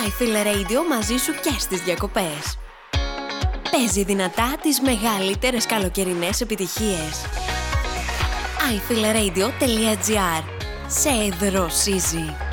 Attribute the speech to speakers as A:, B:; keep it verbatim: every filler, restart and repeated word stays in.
A: iFeel Radio μαζί σου και στις διακοπές. Παίζει δυνατά τις μεγαλύτερες καλοκαιρινές επιτυχίες. άι φιλ ρέιντιο τελεία τζι άρ. Σε δροσίζει.